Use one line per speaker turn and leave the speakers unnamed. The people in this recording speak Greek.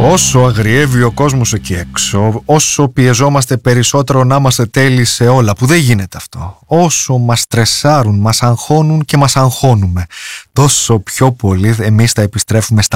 Όσο αγριεύει ο κόσμος εκεί έξω, όσο πιεζόμαστε περισσότερο να είμαστε τέλειοι σε όλα, που δεν γίνεται αυτό, όσο μας στρεσάρουν, μας αγχώνουν και μας αγχώνουμε, τόσο πιο πολύ εμείς θα επιστρέφουμε στα